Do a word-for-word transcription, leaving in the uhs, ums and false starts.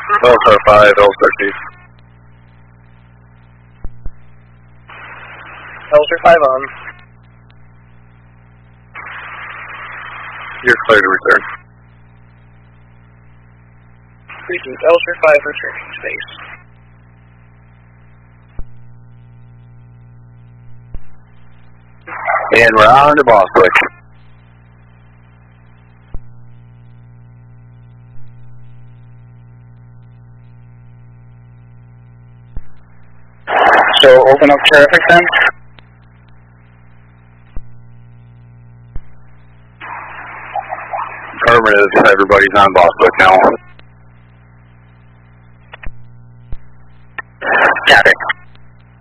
Delta five, Delta Chief. Delta five on. You're clear to return. Greetings, Delta five returning space. And we're on to Bostwick. So open up traffic then? Affirmative, everybody's on Bostwick now.